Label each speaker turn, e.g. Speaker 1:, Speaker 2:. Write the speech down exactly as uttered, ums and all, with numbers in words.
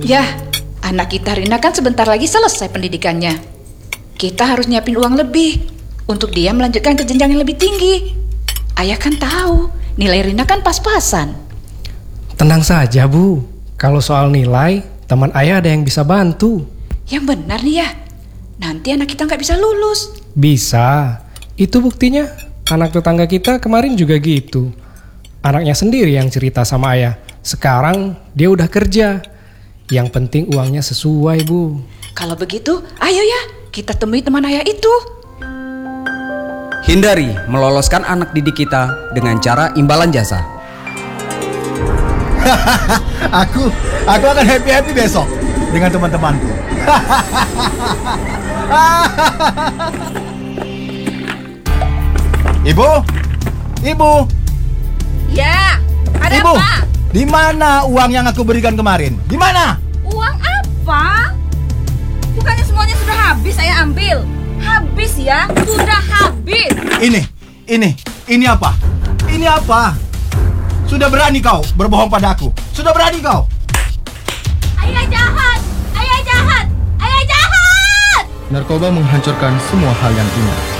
Speaker 1: Ya, anak kita Rina kan sebentar lagi selesai pendidikannya. Kita harus nyiapin uang lebih untuk dia melanjutkan ke jenjang yang lebih tinggi. Ayah kan tahu, nilai Rina kan pas-pasan.
Speaker 2: Tenang saja, Bu. Kalau soal nilai, teman ayah ada yang bisa bantu.
Speaker 1: Yang benar nih ya, nanti anak kita nggak bisa lulus.
Speaker 2: Bisa. Itu buktinya, anak tetangga kita kemarin juga gitu. Anaknya sendiri yang cerita sama ayah. Sekarang dia udah kerja. Yang penting uangnya sesuai, Bu.
Speaker 1: Kalau begitu, ayo ya, kita temui teman ayah itu.
Speaker 3: Hindari meloloskan anak didik kita dengan cara imbalan jasa.
Speaker 4: Aku, aku akan happy-happy besok dengan teman-temanku. Ibu, Ibu,
Speaker 5: Ya, ada
Speaker 4: Ibu,
Speaker 5: apa?
Speaker 4: di mana uang yang aku berikan kemarin? Di mana?
Speaker 5: Uang apa? Bukannya semuanya sudah habis saya ambil? Habis ya, sudah habis.
Speaker 4: Ini, ini, ini apa? Ini apa? Sudah berani kau berbohong padaku? Sudah berani kau?
Speaker 5: Ayah jahat, ayah jahat, ayah jahat.
Speaker 6: Narkoba menghancurkan semua hal yang indah.